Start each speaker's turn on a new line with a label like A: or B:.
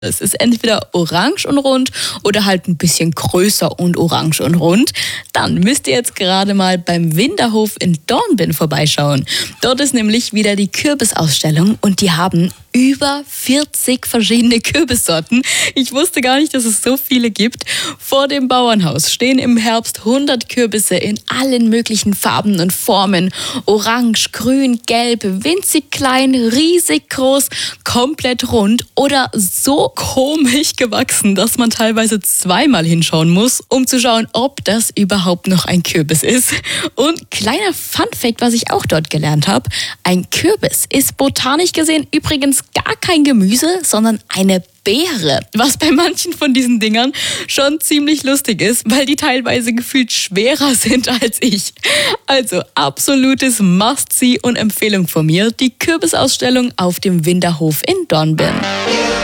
A: Es ist entweder orange und rund oder halt ein bisschen größer und orange und rund. Dann müsst ihr jetzt gerade mal beim Winterhof in Dornbirn vorbeischauen. Dort ist nämlich wieder die Kürbisausstellung und die haben über 40 verschiedene Kürbissorten. Ich wusste gar nicht, dass es so viele gibt. Vor dem Bauernhaus stehen im Herbst 100 Kürbisse in allen möglichen Farben und Formen. Orange, grün, gelb, winzig klein, riesig groß, komplett rund oder so komisch gewachsen, dass man teilweise zweimal hinschauen muss, um zu schauen, ob das überhaupt noch ein Kürbis ist. Und kleiner Funfact, was ich auch dort gelernt habe: Ein Kürbis ist botanisch gesehen übrigens gar kein Gemüse, sondern eine Beere, was bei manchen von diesen Dingern schon ziemlich lustig ist, weil die teilweise gefühlt schwerer sind als ich. Also absolutes Must-See und Empfehlung von mir, die Kürbisausstellung auf dem Winterhof in Dornbirn.